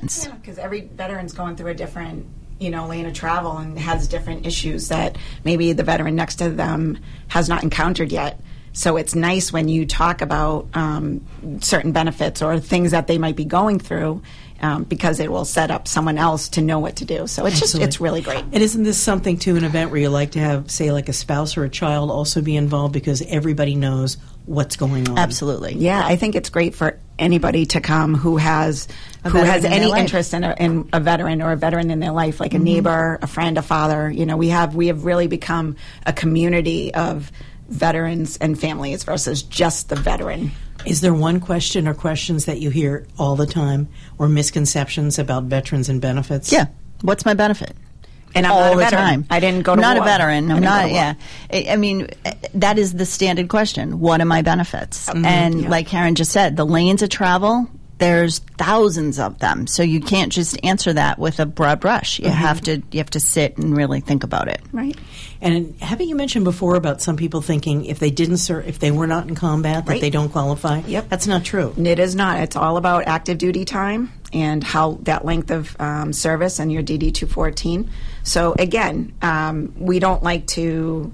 veterans. Yeah, because every veteran's going through a different, lane of travel and has different issues that maybe the veteran next to them has not encountered yet. So it's nice when you talk about certain benefits or things that they might be going through, because it will set up someone else to know what to do. So it's it's really great. And isn't this something, too, an event where you like to have, say, like a spouse or a child also be involved because everybody knows what's going on? Absolutely. Yeah, I think it's great for anybody to come who has any interest in a veteran or a veteran in their life, like a neighbor, a friend, a father. We have really become a community of veterans and families versus just the veteran. Is there one question or questions that you hear all the time or misconceptions about veterans and benefits? Yeah. What's my benefit? And I'm all not a the veteran. time. I didn't go to war. war. I'm not a veteran. I'm not, yeah. I mean, that is the standard question. What are my benefits? And like Karen just said, the lanes of travel, there's thousands of them. So you can't just answer that with a broad brush. You have to sit and really think about it. Right. And haven't you mentioned before about some people thinking if they didn't serve, if they were not in combat, that they don't qualify? Yep. That's not true. It is not. It's all about active duty time and how that length of service and your DD 214. So again, we don't like to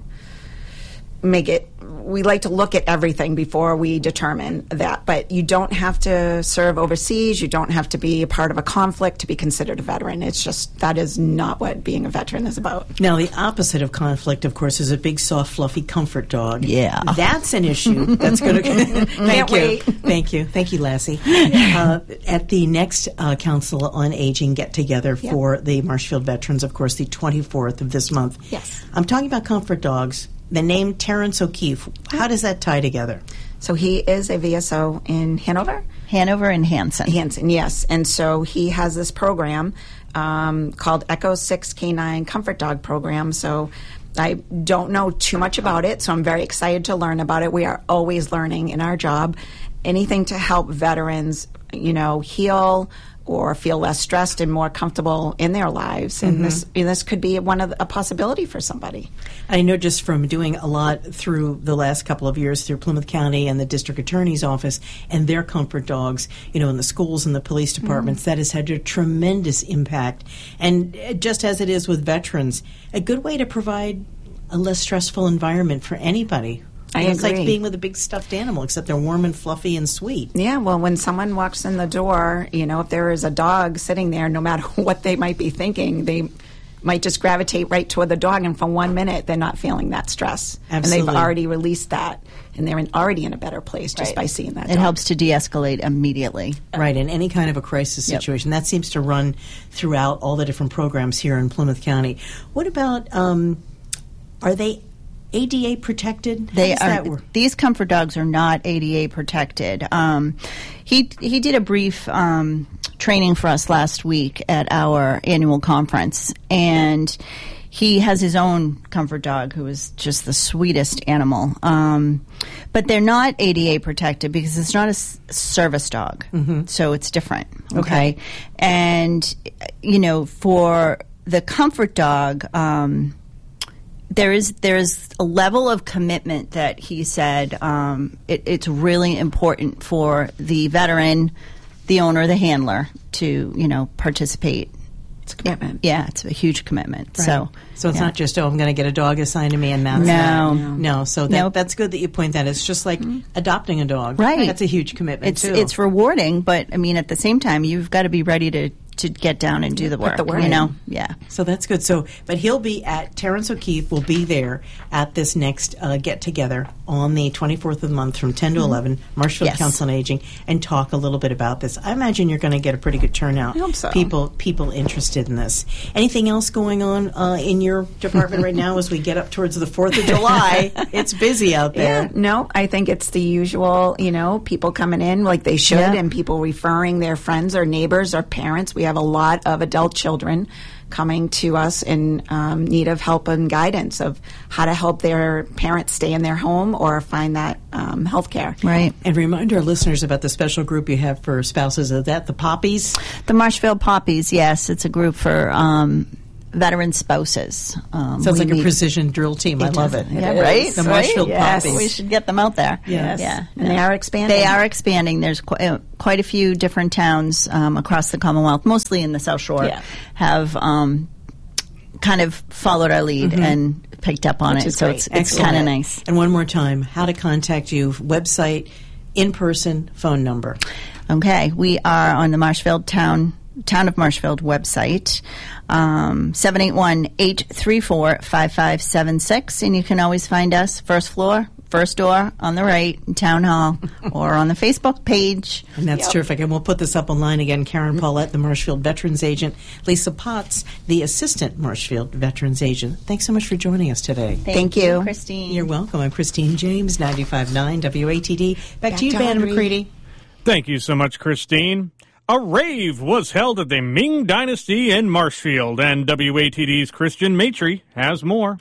we like to look at everything before we determine that. But you don't have to serve overseas. You don't have to be a part of a conflict to be considered a veteran. It's just, that is not what being a veteran is about. Now, the opposite of conflict, of course, is a big, soft, fluffy comfort dog. Yeah. That's an issue. That's going to... Thank you, Lassie. At the next Council on Aging get-together for the Marshfield veterans, of course, the 24th of this month. Yes. I'm talking about comfort dogs. The name Terrence O'Keefe, how does that tie together? So he is a VSO in Hanover? Hanover and Hanson. Hanson, yes. And so he has this program called Echo 6 Canine Comfort Dog Program. So I don't know too much about it, so I'm very excited to learn about it. We are always learning in our job. Anything to help veterans, heal or feel less stressed and more comfortable in their lives. And this could be a possibility for somebody. I know just from doing a lot through the last couple of years through Plymouth County and the District Attorney's Office and their comfort dogs, in the schools and the police departments, that has had a tremendous impact. And just as it is with veterans, a good way to provide a less stressful environment for anybody. It's like being with a big stuffed animal, except they're warm and fluffy and sweet. Yeah, well, when someone walks in the door, if there is a dog sitting there, no matter what they might be thinking, they might just gravitate right toward the dog, and for 1 minute, they're not feeling that stress. Absolutely. And they've already released that, and they're already in a better place just by seeing that dog. It helps to de-escalate immediately. Right, in any kind of a crisis situation. That seems to run throughout all the different programs here in Plymouth County. What about, are they ADA protected? They are. These comfort dogs are not ADA protected. He did a brief training for us last week at our annual conference, and he has his own comfort dog who is just the sweetest animal. But they're not ADA protected because it's not a service dog, so it's different. Okay, and for the comfort dog. There is a level of commitment that he said it's really important for the veteran, the owner, the handler to participate. It's a commitment. Yeah, it's a huge commitment. Right. So it's not just I'm going to get a dog assigned to me and that's no. So that's good that you point that. It's just like adopting a dog. Right. That's a huge commitment too. It's rewarding, but I mean at the same time you've got to be ready to get down and do the work. Yeah. So that's good. But he'll be at Terrence O'Keefe will be there at this next get together on the 24th of the month from 10 to 11, Marshfield Council on Aging, and talk a little bit about this. I imagine you're going to get a pretty good turnout. I hope so. People interested in this. Anything else going on in your department right now as we get up towards the 4th of July? It's busy out there. Yeah, no, I think it's the usual, people coming in like they should and people referring their friends or neighbors or parents. We have a lot of adult children coming to us in need of help and guidance of how to help their parents stay in their home or find that health care. Right. And remind our listeners about the special group you have for spouses. Is that the Poppies? The Marshfield Poppies, yes. It's a group for veteran spouses. Sounds like a precision drill team. I love it. Yeah, right? The Marshfield Poppies. We should get them out there. Yes. Yeah. And they are expanding. They are expanding. There's quite a few different towns across the Commonwealth, mostly in the South Shore, have kind of followed our lead and picked up on it. So it's kind of nice. And one more time, how to contact you, website, in-person, phone number. Okay. We are on the Marshfield Town of Marshfield website, 781-834-5576. And you can always find us first floor, first door on the right, in Town Hall, or on the Facebook page. And that's terrific. And we'll put this up online again. Karen Paulette, the Marshfield Veterans Agent. Lisa Potts, the Assistant Marshfield Veterans Agent. Thanks so much for joining us today. Thank you, Christine. You're welcome. I'm Christine James, 95.9 WATD. Back to you, Ben McCready. Thank you so much, Christine. A rave was held at the Ming Dynasty in Marshfield, and WATD's Christian Maitre has more.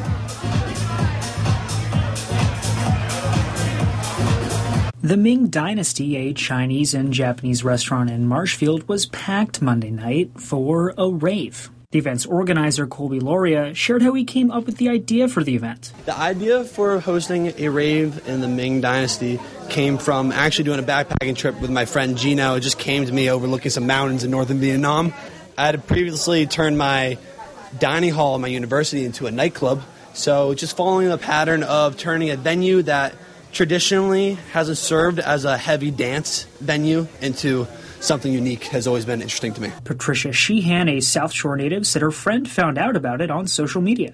The Ming Dynasty, a Chinese and Japanese restaurant in Marshfield, was packed Monday night for a rave. The event's organizer, Colby Loria, shared how he came up with the idea for the event. The idea for hosting a rave in the Ming Dynasty came from actually doing a backpacking trip with my friend Gino. It just came to me overlooking some mountains in northern Vietnam. I had previously turned my dining hall at my university into a nightclub, so just following the pattern of turning a venue that traditionally hasn't served as a heavy dance venue into something unique has always been interesting to me. Patricia Sheehan, a South Shore native, said her friend found out about it on social media.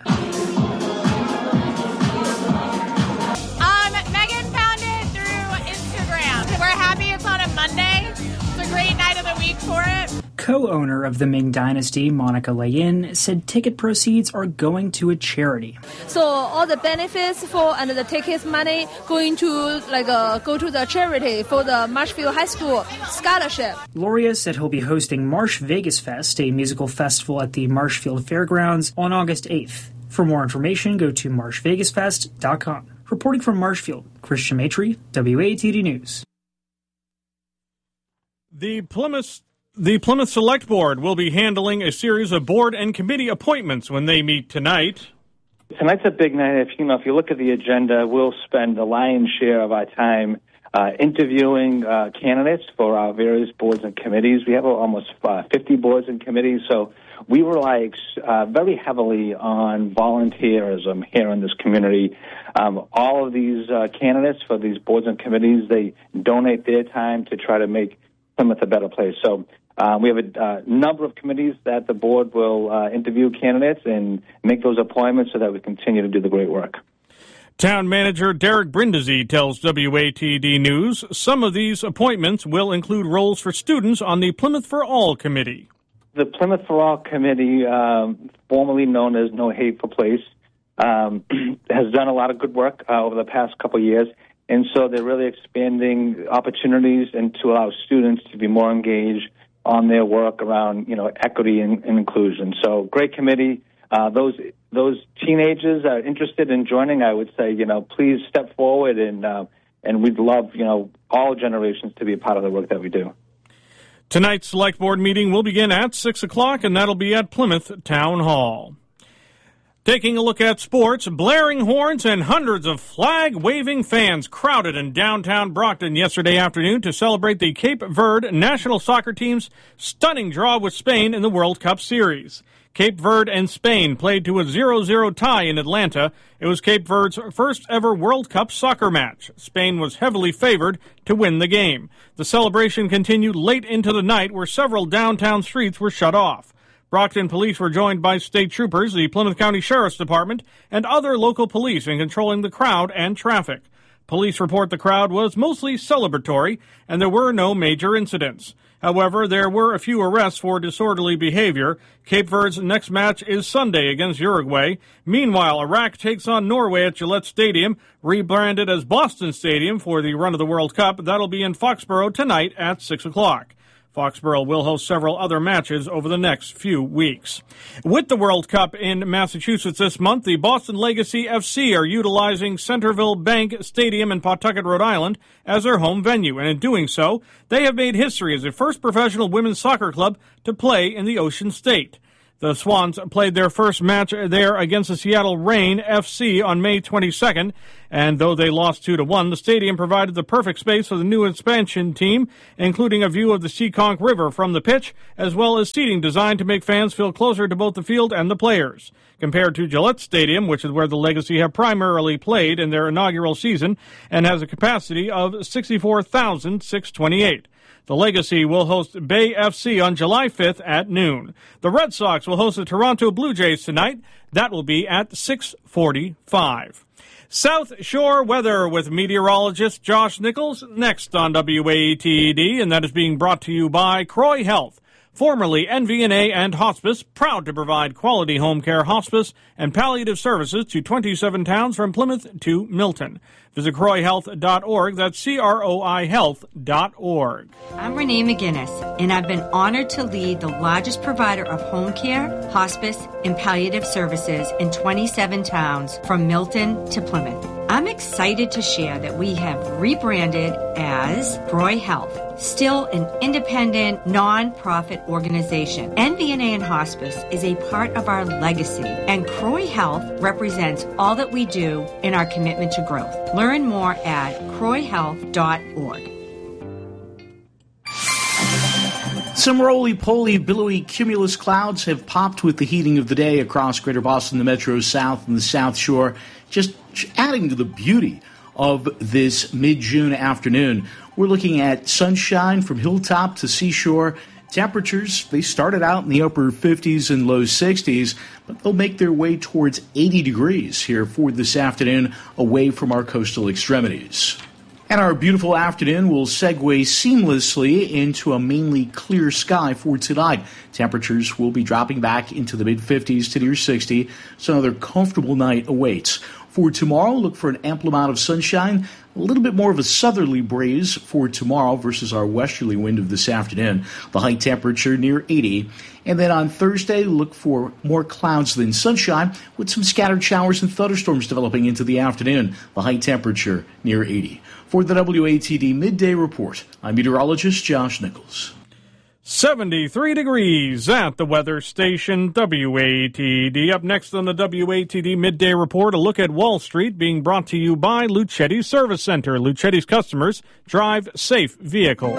Megan found it through Instagram. We're happy it's on a Monday. It's a great night of the week for it. Co-owner of the Ming Dynasty, Monica Layin, said ticket proceeds are going to a charity. So all the benefits and the tickets money going to go to the charity for the Marshfield High School scholarship. Loria said he'll be hosting Marsh Vegas Fest, a musical festival at the Marshfield Fairgrounds, on August 8th. For more information, go to marshvegasfest.com. Reporting from Marshfield, Christian Maitre, WATD News. The Plymouth Select Board will be handling a series of board and committee appointments when they meet tonight. Tonight's a big night. If you look at the agenda, we'll spend the lion's share of our time interviewing candidates for our various boards and committees. We have almost 50 boards and committees, so we rely very heavily on volunteerism here in this community. All of these candidates for these boards and committees, they donate their time to try to make Plymouth a better place. So we have a number of committees that the board will interview candidates and make those appointments so that we continue to do the great work. Town Manager Derek Brindisi tells WATD News some of these appointments will include roles for students on the Plymouth for All Committee. The Plymouth for All Committee, formerly known as No Hateful Place, has done a lot of good work over the past couple of years. And so they're really expanding opportunities and to allow students to be more engaged on their work around, equity and inclusion. So great committee. Those teenagers are interested in joining. I would say, please step forward and we'd love, all generations to be a part of the work that we do. Tonight's Select Board meeting will begin at 6 o'clock, and that'll be at Plymouth Town Hall. Taking a look at sports, blaring horns and hundreds of flag-waving fans crowded in downtown Brockton yesterday afternoon to celebrate the Cape Verde national soccer team's stunning draw with Spain in the World Cup Series. Cape Verde and Spain played to a 0-0 tie in Atlanta. It was Cape Verde's first ever World Cup soccer match. Spain was heavily favored to win the game. The celebration continued late into the night, where several downtown streets were shut off. Brockton police were joined by state troopers, the Plymouth County Sheriff's Department, and other local police in controlling the crowd and traffic. Police report the crowd was mostly celebratory, and there were no major incidents. However, there were a few arrests for disorderly behavior. Cape Verde's next match is Sunday against Uruguay. Meanwhile, Iraq takes on Norway at Gillette Stadium, rebranded as Boston Stadium for the run of the World Cup. That'll be in Foxborough tonight at 6 o'clock. Foxborough will host several other matches over the next few weeks. With the World Cup in Massachusetts this month, the Boston Legacy FC are utilizing Centerville Bank Stadium in Pawtucket, Rhode Island, as their home venue, and in doing so, they have made history as the first professional women's soccer club to play in the Ocean State. The Swans played their first match there against the Seattle Reign FC on May 22nd, and though they lost 2-1, the stadium provided the perfect space for the new expansion team, including a view of the Seekonk River from the pitch, as well as seating designed to make fans feel closer to both the field and the players. Compared to Gillette Stadium, which is where the Legacy have primarily played in their inaugural season and has a capacity of 64,628. The Legacy will host Bay FC on July 5th at noon. The Red Sox will host the Toronto Blue Jays tonight. That will be at 6:45. South Shore weather with meteorologist Josh Nichols next on WATD, and that is being brought to you by Croy Health, formerly NVNA and Hospice, proud to provide quality home care, hospice, and palliative services to 27 towns from Plymouth to Milton. Visit CroyHealth.org. That's CROI Health.org. I'm Renee McGinnis, and I've been honored to lead the largest provider of home care, hospice, and palliative services in 27 towns from Milton to Plymouth. I'm excited to share that we have rebranded as Croy Health, still an independent, non-profit organization. NVNA and Hospice is a part of our legacy, and Croy Health represents all that we do in our commitment to growth. Learn more at CroyHealth.org. Some roly-poly, billowy cumulus clouds have popped with the heating of the day across Greater Boston, the Metro South, and the South Shore, just adding to the beauty of this mid-June afternoon. We're looking at sunshine from hilltop to seashore. Temperatures, they started out in the upper 50s and low 60s, but they'll make their way towards 80 degrees here for this afternoon away from our coastal extremities. And our beautiful afternoon will segue seamlessly into a mainly clear sky for tonight. Temperatures will be dropping back into the mid-50s to near 60, so another comfortable night awaits. For tomorrow, look for an ample amount of sunshine, a little bit more of a southerly breeze for tomorrow versus our westerly wind of this afternoon. The high temperature near 80. And then on Thursday, look for more clouds than sunshine with some scattered showers and thunderstorms developing into the afternoon. The high temperature near 80. For the WATD Midday Report, I'm meteorologist Josh Nichols. 73 degrees at the weather station WATD. Up next on the WATD Midday Report, a look at Wall Street being brought to you by Lucchetti Service Center. Luchetti's customers drive safe vehicles.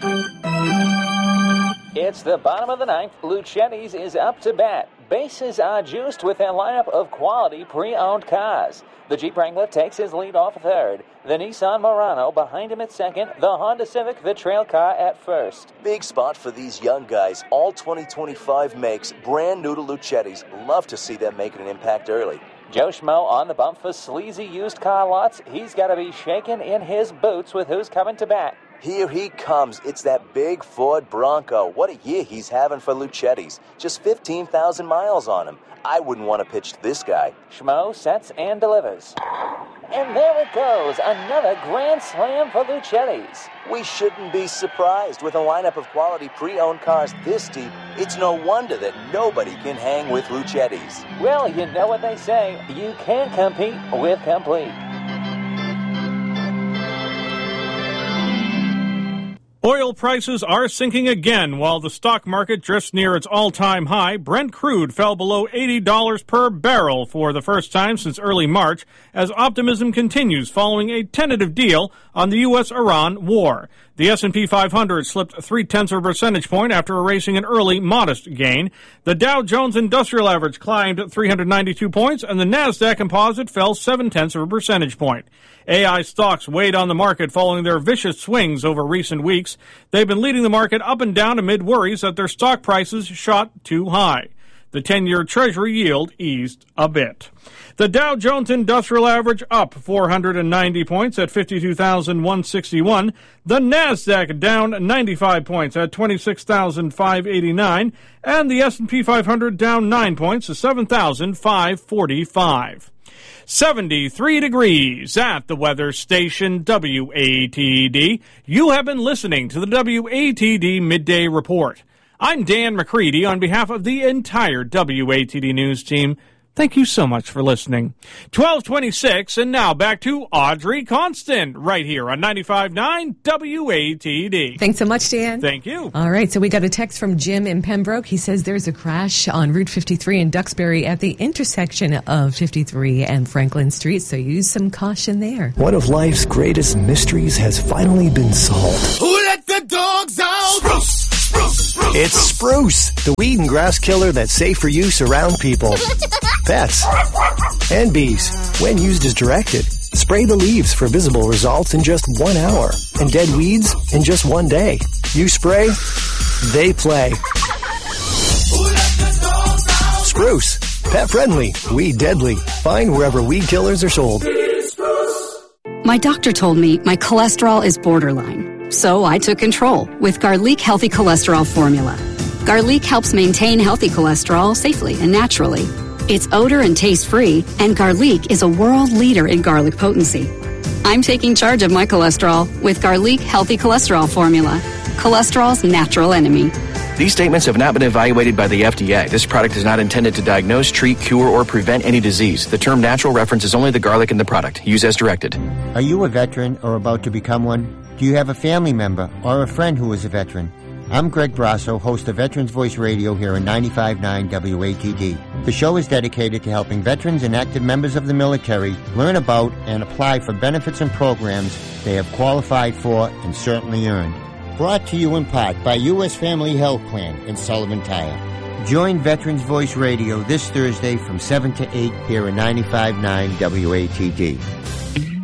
It's the bottom of the ninth. Luchetti's is up to bat. Bases are juiced with their lineup of quality pre-owned cars. The Jeep Wrangler takes his lead off third. The Nissan Murano behind him at second. The Honda Civic, the trail car, at first. Big spot for these young guys. All 2025 makes, brand new to Luchetti's. Love to see them making an impact early. Joe Schmo on the bump for sleazy used car lots. He's got to be shaking in his boots with who's coming to bat. Here he comes. It's that big Ford Bronco. What a year he's having for Luchetti's. Just 15,000 miles on him. I wouldn't want to pitch to this guy. Schmo sets and delivers. And there it goes. Another grand slam for Luchetti's. We shouldn't be surprised with a lineup of quality pre-owned cars this deep. It's no wonder that nobody can hang with Luchetti's. Well, you know what they say. You can't compete with complete. Oil prices are sinking again while the stock market drifts near its all-time high. Brent crude fell below $80 per barrel for the first time since early March as optimism continues following a tentative deal on the U.S.-Iran war. The S&P 500 slipped 0.3 of a percentage point after erasing an early modest gain. The Dow Jones Industrial Average climbed 392 points, and the Nasdaq Composite fell 0.7 of a percentage point. AI stocks weighed on the market following their vicious swings over recent weeks. They've been leading the market up and down amid worries that their stock prices shot too high. The 10-year Treasury yield eased a bit. The Dow Jones Industrial Average up 490 points at 52,161. The Nasdaq down 95 points at 26,589. And the S&P 500 down 9 points to 7,545. 73 degrees at the weather station WATD. You have been listening to the WATD Midday Report. I'm Dan McCready on behalf of the entire WATD News team. Thank you so much for listening. 12:26, and now back to Audrey Constant, right here on 95.9 WATD. Thanks so much, Dan. Thank you. All right, so we got a text from Jim in Pembroke. He says there's a crash on Route 53 in Duxbury at the intersection of 53 and Franklin Street, so use some caution there. One of life's greatest mysteries has finally been solved. Who let the dogs out? Spruce! Spruce! Spruce! It's Spruce, the weed and grass killer that's safe for use around people, pets, and bees. When used as directed, spray the leaves for visible results in just 1 hour and dead weeds in just 1 day. You spray, they play. Spruce, pet friendly, weed deadly. Find wherever weed killers are sold. My doctor told me my cholesterol is borderline, so I took control with Garlic Healthy Cholesterol Formula. Garlic helps maintain healthy cholesterol safely and naturally. It's odor and taste-free, and Garlic is a world leader in garlic potency. I'm taking charge of my cholesterol with Garlic Healthy Cholesterol Formula, cholesterol's natural enemy. These statements have not been evaluated by the FDA. This product is not intended to diagnose, treat, cure, or prevent any disease. The term natural references only the garlic in the product. Use as directed. Are you a veteran or about to become one? Do you have a family member or a friend who is a veteran? I'm Greg Brasso, host of Veterans Voice Radio here on 95.9 WATD. The show is dedicated to helping veterans and active members of the military learn about and apply for benefits and programs they have qualified for and certainly earned. Brought to you in part by U.S. Family Health Plan and Sullivan Tire. Join Veterans Voice Radio this Thursday from 7 to 8 here at 95.9 WATD.